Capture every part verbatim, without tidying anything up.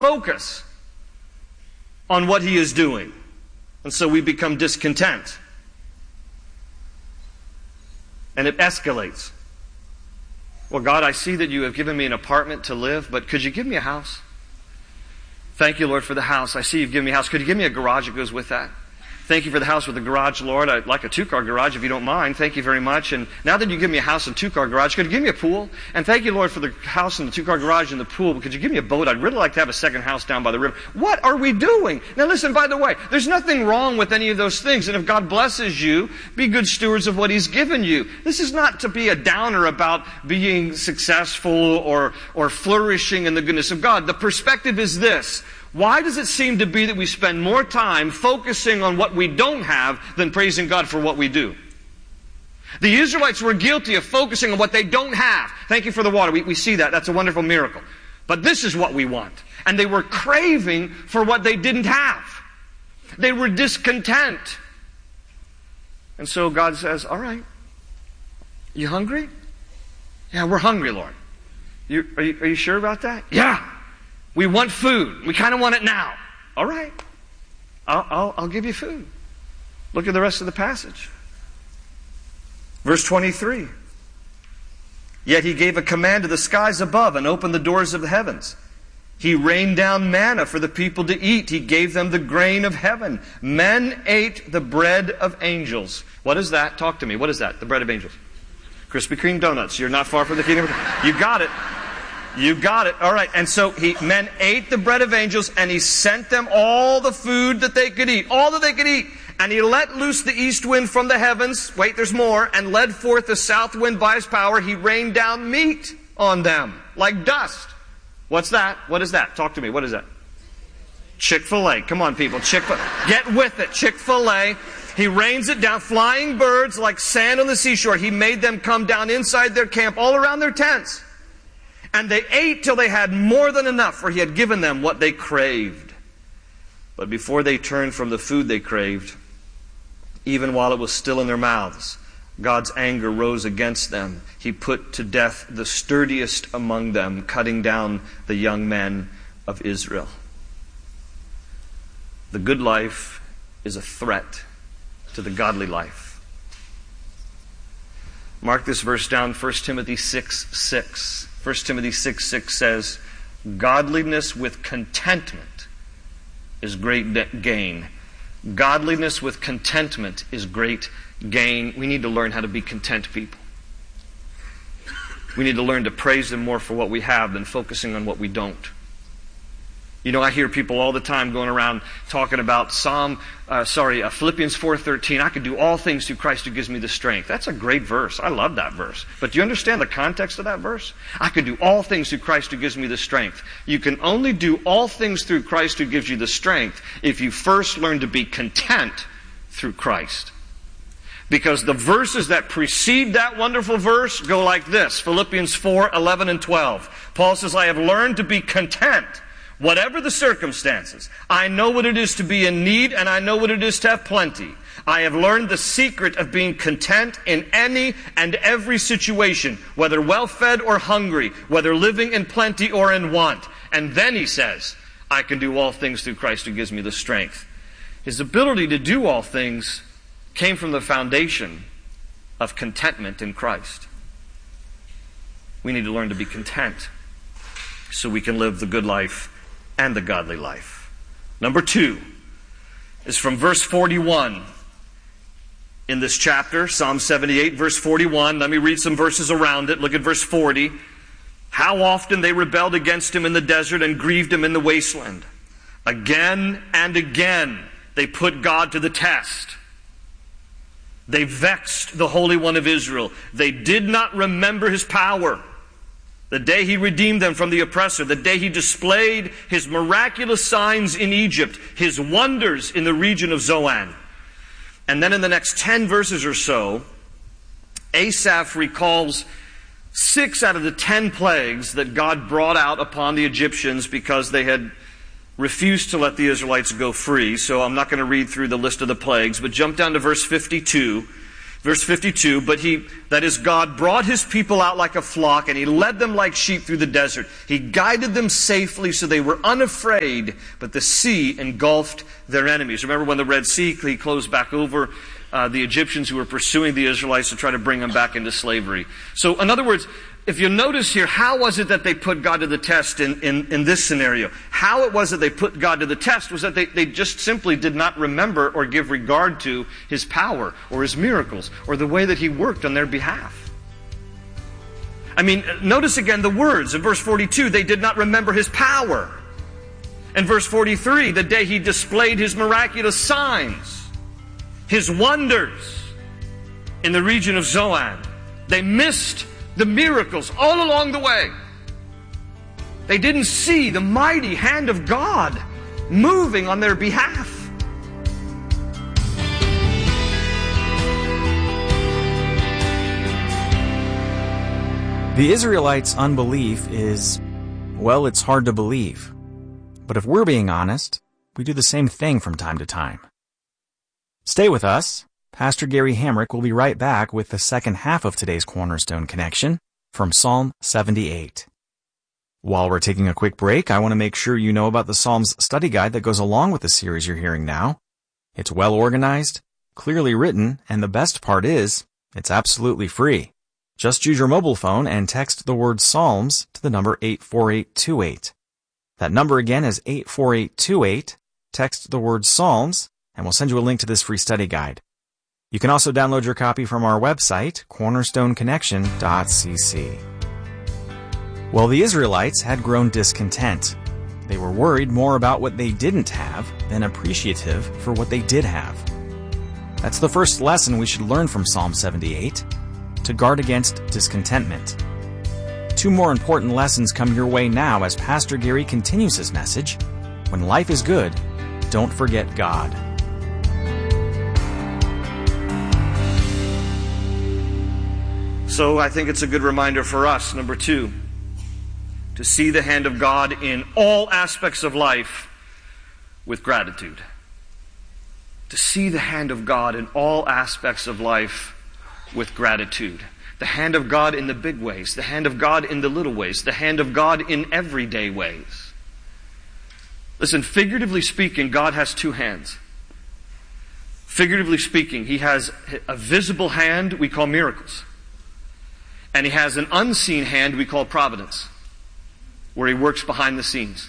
focus on what he is doing. And so we become discontent. And it escalates. Well, God, I see that you have given me an apartment to live, but could you give me a house? Thank you, Lord, for the house. I see you've given me a house. Could you give me a garage that goes with that? Thank you for the house with the garage, Lord. I'd like a two-car garage if you don't mind. Thank you very much. And now that you give me a house and two-car garage, could you give me a pool? And thank you, Lord, for the house and the two-car garage and the pool. But could you give me a boat? I'd really like to have a second house down by the river. What are we doing? Now listen, by the way, there's nothing wrong with any of those things. And if God blesses you, be good stewards of what He's given you. This is not to be a downer about being successful or, or flourishing in the goodness of God. The perspective is this. Why does it seem to be that we spend more time focusing on what we don't have than praising God for what we do? The Israelites were guilty of focusing on what they don't have. Thank you for the water. We, we see that. That's a wonderful miracle. But this is what we want. And they were craving for what they didn't have. They were discontent. And so God says, all right, you hungry? Yeah, we're hungry, Lord. You, are, you, are you sure about that? Yeah. We want food. We kind of want it now. All right. I'll, I'll, I'll give you food. Look at the rest of the passage. Verse twenty-three. Yet He gave a command to the skies above and opened the doors of the heavens. He rained down manna for the people to eat. He gave them the grain of heaven. Men ate the bread of angels. What is that? Talk to me. What is that? The bread of angels. Krispy Kreme donuts. You're not far from the kingdom. You got it. You got it. All right. And so he, men ate the bread of angels, and He sent them all the food that they could eat. All that they could eat. And He let loose the east wind from the heavens. Wait, there's more. And led forth the south wind by His power. He rained down meat on them like dust. What's that? What is that? Talk to me. What is that? Chick-fil-A. Come on, people. Chick-fil-A. Get with it. Chick-fil-A. He rains it down. Flying birds like sand on the seashore. He made them come down inside their camp, all around their tents. And they ate till they had more than enough, for He had given them what they craved. But before they turned from the food they craved, even while it was still in their mouths, God's anger rose against them. He put to death the sturdiest among them, cutting down the young men of Israel. The good life is a threat to the godly life. Mark this verse down, First Timothy six six. First Timothy six six says, godliness with contentment is great gain. Godliness with contentment is great gain. We need to learn how to be content people. We need to learn to praise Him more for what we have than focusing on what we don't. You know, I hear people all the time going around talking about Psalm, uh, sorry, uh, Philippians four thirteen. I can do all things through Christ who gives me the strength. That's a great verse. I love that verse. But do you understand the context of that verse? I can do all things through Christ who gives me the strength. You can only do all things through Christ who gives you the strength if you first learn to be content through Christ. Because the verses that precede that wonderful verse go like this. Philippians four eleven and twelve. Paul says, I have learned to be content whatever the circumstances. I know what it is to be in need, and I know what it is to have plenty. I have learned the secret of being content in any and every situation, whether well-fed or hungry, whether living in plenty or in want. And then he says, I can do all things through Christ who gives me the strength. His ability to do all things came from the foundation of contentment in Christ. We need to learn to be content so we can live the good life and the godly life. Number two is from verse forty-one in this chapter, Psalm seventy-eight, verse forty-one. Let me read some verses around it. Look at verse forty. How often they rebelled against Him in the desert and grieved Him in the wasteland. Again and again they put God to the test. They vexed the Holy One of Israel. They did not remember His power. The day He redeemed them from the oppressor, the day He displayed His miraculous signs in Egypt, His wonders in the region of Zoan. And then in the next ten verses or so, Asaph recalls six out of the ten plagues that God brought out upon the Egyptians because they had refused to let the Israelites go free. So I'm not going to read through the list of the plagues, but jump down to verse fifty-two. Verse fifty-two, but he, that is God, brought his people out like a flock, and he led them like sheep through the desert. He guided them safely so they were unafraid, but the sea engulfed their enemies. Remember when the Red Sea closed back over uh, the Egyptians who were pursuing the Israelites to try to bring them back into slavery. So in other words, if you notice here, how was it that they put God to the test in, in, in this scenario? How it was that they put God to the test was that they, they just simply did not remember or give regard to His power or His miracles or the way that He worked on their behalf. I mean, notice again the words. In verse forty-two, they did not remember His power. In verse forty-three, the day He displayed His miraculous signs, His wonders in the region of Zoan. They missed the miracles all along the way. They didn't see the mighty hand of God moving on their behalf. The Israelites' unbelief is, well, it's hard to believe. But if we're being honest, we do the same thing from time to time. Stay with us. Pastor Gary Hamrick will be right back with the second half of today's Cornerstone Connection from Psalm seventy-eight. While we're taking a quick break, I want to make sure you know about the Psalms study guide that goes along with the series you're hearing now. It's well organized, clearly written, and the best part is, it's absolutely free. Just use your mobile phone and text the word Psalms to the number eight four eight two eight. That number again is eight four eight two eight. Text the word Psalms, and we'll send you a link to this free study guide. You can also download your copy from our website, cornerstone connection dot c c. Well, the Israelites had grown discontent. They were worried more about what they didn't have than appreciative for what they did have. That's the first lesson we should learn from Psalm seventy-eight, to guard against discontentment. Two more important lessons come your way now as Pastor Gary continues his message. When life is good, don't forget God. So I think it's a good reminder for us, number two, to see the hand of God in all aspects of life with gratitude. To see the hand of God in all aspects of life with gratitude. The hand of God in the big ways, the hand of God in the little ways, the hand of God in everyday ways. Listen, figuratively speaking, God has two hands. Figuratively speaking, He has a visible hand we call miracles. And He has an unseen hand we call providence, where He works behind the scenes.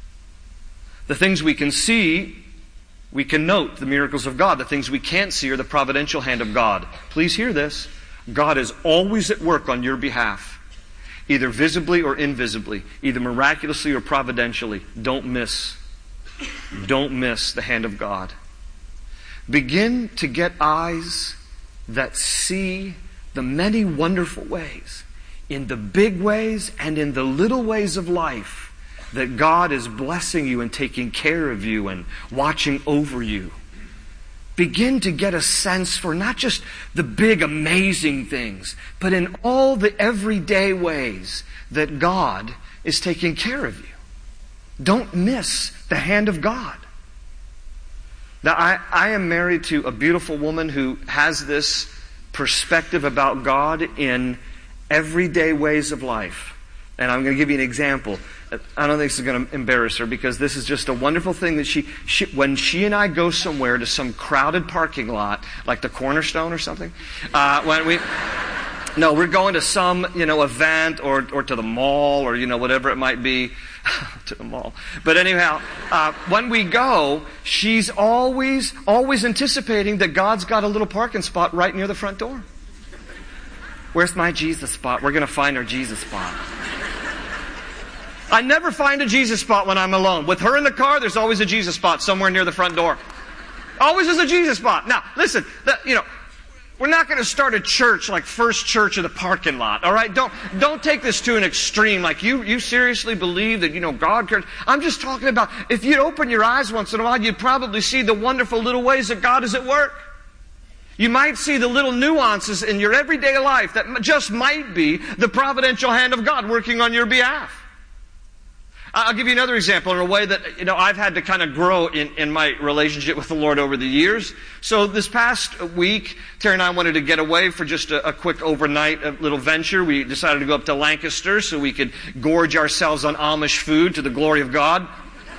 The things we can see, we can note the miracles of God. The things we can't see are the providential hand of God. Please hear this. God is always at work on your behalf, either visibly or invisibly, either miraculously or providentially. Don't miss. Don't miss the hand of God. Begin to get eyes that see the many wonderful ways, in the big ways and in the little ways of life, that God is blessing you and taking care of you and watching over you. Begin to get a sense for not just the big amazing things, but in all the everyday ways that God is taking care of you. Don't miss the hand of God. Now, I, I am married to a beautiful woman who has this perspective about God in everyday ways of life. And I'm going to give you an example. I don't think this is going to embarrass her because this is just a wonderful thing that she, she when she and I go somewhere to some crowded parking lot, like the Cornerstone or something, uh, when we, no, we're going to some, you know, event or, or to the mall or, you know, whatever it might be, to the mall. But anyhow, uh, when we go, she's always, always anticipating that God's got a little parking spot right near the front door. Where's my Jesus spot? We're going to find our Jesus spot. I never find a Jesus spot when I'm alone. With her in the car, there's always a Jesus spot somewhere near the front door. Always is a Jesus spot. Now, listen, the, you know, we're not going to start a church like First Church of the parking lot, all right? Don't don't take this to an extreme. Like, you, you seriously believe that, you know, God cares? I'm just talking about, if you'd open your eyes once in a while, you'd probably see the wonderful little ways that God is at work. You might see the little nuances in your everyday life that just might be the providential hand of God working on your behalf. I'll give you another example in a way that, you know, I've had to kind of grow in, in my relationship with the Lord over the years. So this past week, Terry and I wanted to get away for just a, a quick overnight a little venture. We decided to go up to Lancaster so we could gorge ourselves on Amish food to the glory of God.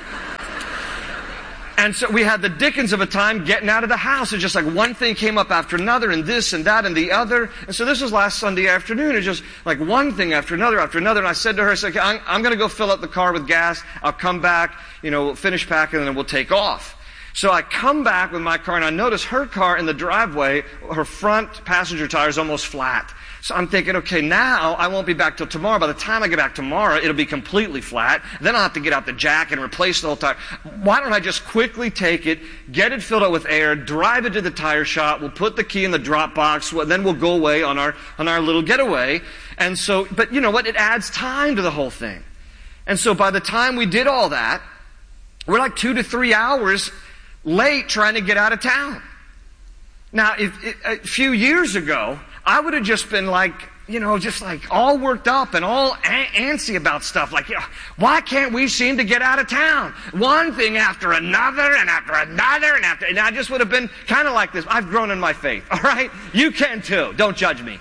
And so we had the dickens of a time getting out of the house. It's just like one thing came up after another, and this and that and the other. And so this was last Sunday afternoon. It's just like one thing after another after another. And I said to her, I said, okay, I'm, I'm going to go fill up the car with gas. I'll come back, you know, we'll finish packing, and then we'll take off. So I come back with my car, and I notice her car in the driveway, her front passenger tire is almost flat. So I'm thinking, okay, now I won't be back till tomorrow. By the time I get back tomorrow, it'll be completely flat. Then I'll have to get out the jack and replace the whole tire. Why don't I just quickly take it, get it filled up with air, drive it to the tire shop, we'll put the key in the drop box, then we'll go away on our, on our little getaway. And so, but you know what? It adds time to the whole thing. And so by the time we did all that, we're like two to three hours late trying to get out of town. Now, if, if, a few years ago, I would have just been like, you know, just like all worked up and all a- antsy about stuff. Like, you know, why can't we seem to get out of town? One thing after another and after another and after, and I just would have been kind of like this. I've grown in my faith, all right? You can too. Don't judge me.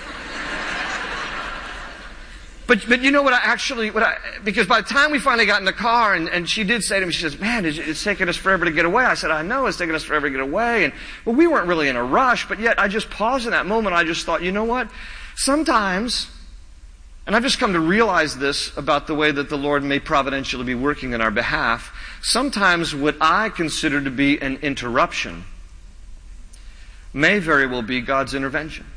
But, but you know what I actually, what I, because by the time we finally got in the car, and, and she did say to me, she says, man, it's, it's taking us forever to get away. I said, I know it's taking us forever to get away. And, well, we weren't really in a rush, but yet I just paused in that moment. I just thought, you know what? Sometimes, and I've just come to realize this about the way that the Lord may providentially be working on our behalf, sometimes what I consider to be an interruption may very well be God's intervention.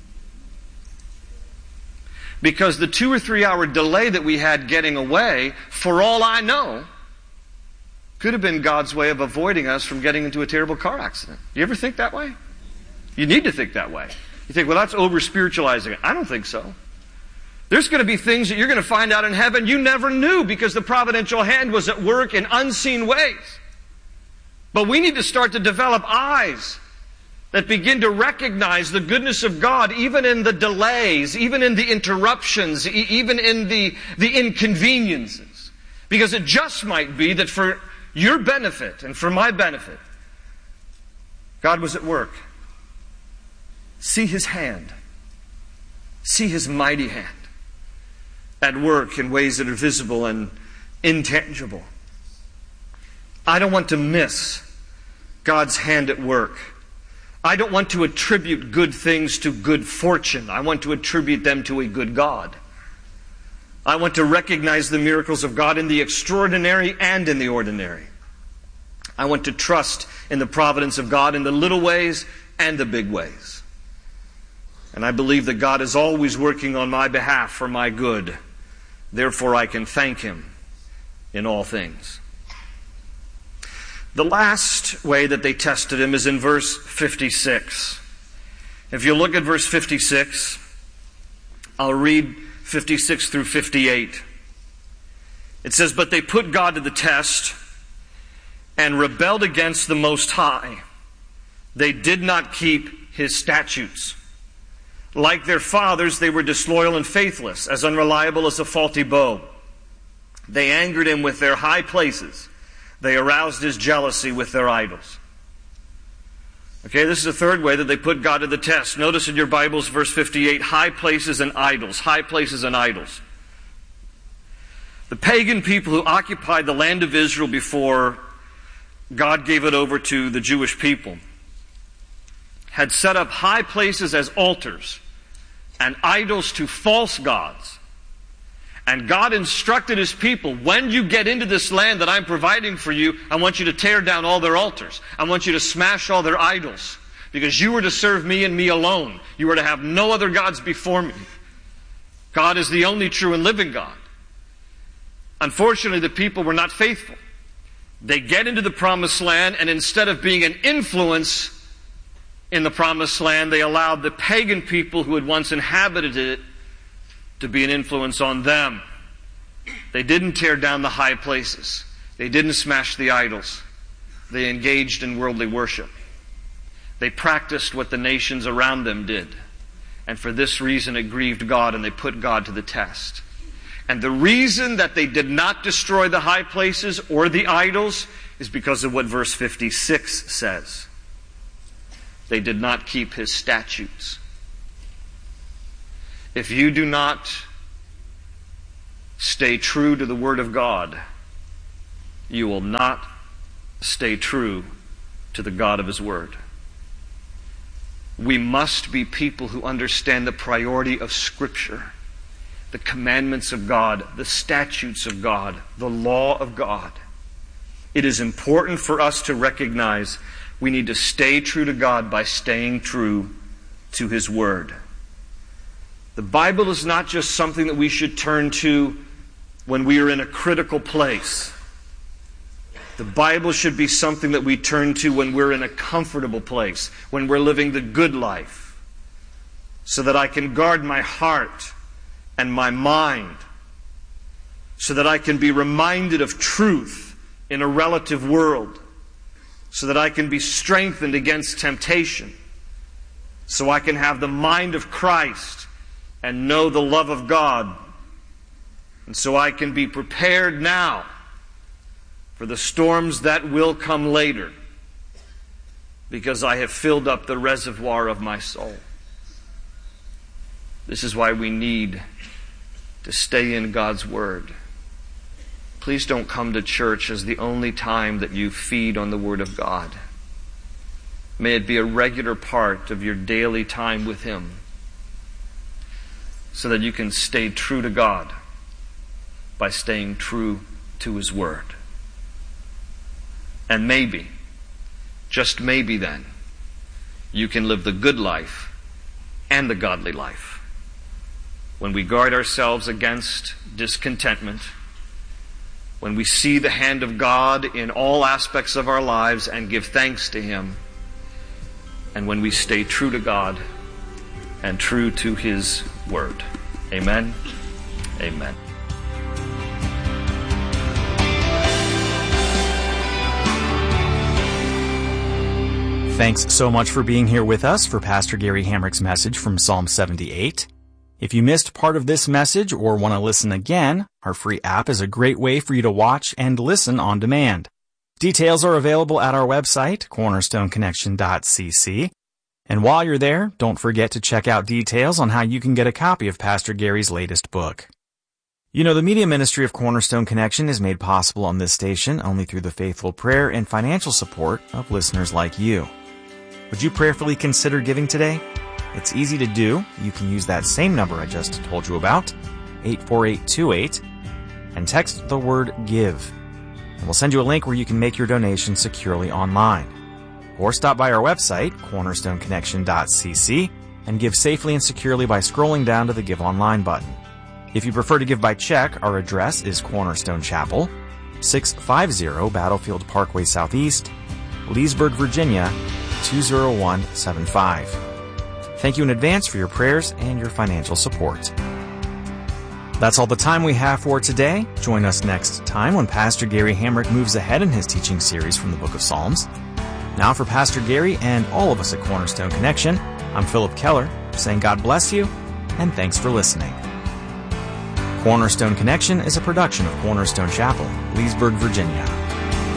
Because the two or three hour delay that we had getting away, for all I know, could have been God's way of avoiding us from getting into a terrible car accident. You ever think that way? You need to think that way. You think, well, that's over-spiritualizing it. I don't think so. There's going to be things that you're going to find out in heaven you never knew because the providential hand was at work in unseen ways. But we need to start to develop eyes that begin to recognize the goodness of God even in the delays, even in the interruptions, e- even in the, the inconveniences. Because it just might be that for your benefit and for my benefit, God was at work. See His hand. See His mighty hand at work in ways that are visible and intangible. I don't want to miss God's hand at work. I don't want to attribute good things to good fortune. I want to attribute them to a good God. I want to recognize the miracles of God in the extraordinary and in the ordinary. I want to trust in the providence of God in the little ways and the big ways. And I believe that God is always working on my behalf for my good. Therefore, I can thank Him in all things. The last way that they tested Him is in verse fifty-six. If you look at verse fifty-six, I'll read fifty-six through fifty-eight. It says, "But they put God to the test and rebelled against the Most High. They did not keep His statutes. Like their fathers, they were disloyal and faithless, as unreliable as a faulty bow. They angered Him with their high places. They aroused His jealousy with their idols." Okay, this is the third way that they put God to the test. Notice in your Bibles, verse fifty-eight, high places and idols. High places and idols. The pagan people who occupied the land of Israel before God gave it over to the Jewish people had set up high places as altars and idols to false gods. And God instructed His people, when you get into this land that I'm providing for you, I want you to tear down all their altars. I want you to smash all their idols. Because you were to serve me and me alone. You were to have no other gods before me. God is the only true and living God. Unfortunately, the people were not faithful. They get into the promised land, and instead of being an influence in the promised land, they allowed the pagan people who had once inhabited it to be an influence on them. They didn't tear down the high places. They didn't smash the idols. They engaged in worldly worship. They practiced what the nations around them did. And for this reason it grieved God, and they put God to the test. And the reason that they did not destroy the high places or the idols is because of what verse fifty-six says. They did not keep his statutes. If you do not stay true to the Word of God, you will not stay true to the God of His Word. We must be people who understand the priority of Scripture, the commandments of God, the statutes of God, the law of God. It is important for us to recognize we need to stay true to God by staying true to His Word. The Bible is not just something that we should turn to when we are in a critical place. The Bible should be something that we turn to when we're in a comfortable place, when we're living the good life, so that I can guard my heart and my mind, so that I can be reminded of truth in a relative world, so that I can be strengthened against temptation, so I can have the mind of Christ and know the love of God, and so I can be prepared now for the storms that will come later, because I have filled up the reservoir of my soul. This is why we need to stay in God's Word. Please don't come to church as the only time that you feed on the Word of God. May it be a regular part of your daily time with Him, so that you can stay true to God by staying true to His Word. And maybe, just maybe then, you can live the good life and the godly life. When we guard ourselves against discontentment, when we see the hand of God in all aspects of our lives and give thanks to Him, and when we stay true to God and true to His Word. Amen. Amen. Thanks so much for being here with us for Pastor Gary Hamrick's message from Psalm seventy-eight. If you missed part of this message or want to listen again, our free app is a great way for you to watch and listen on demand. Details are available at our website, cornerstone connection dot c c. And while you're there, don't forget to check out details on how you can get a copy of Pastor Gary's latest book. You know, the media ministry of Cornerstone Connection is made possible on this station only through the faithful prayer and financial support of listeners like you. Would you prayerfully consider giving today? It's easy to do. You can use that same number I just told you about, eight four eight two eight, and text the word GIVE. And we'll send you a link where you can make your donation securely online. Or stop by our website, cornerstone connection dot c c, and give safely and securely by scrolling down to the Give Online button. If you prefer to give by check, our address is Cornerstone Chapel, six fifty Battlefield Parkway Southeast, Leesburg, Virginia, two zero one seven five. Thank you in advance for your prayers and your financial support. That's all the time we have for today. Join us next time when Pastor Gary Hamrick moves ahead in his teaching series from the Book of Psalms. Now for Pastor Gary and all of us at Cornerstone Connection, I'm Philip Keller, saying God bless you, and thanks for listening. Cornerstone Connection is a production of Cornerstone Chapel, Leesburg, Virginia.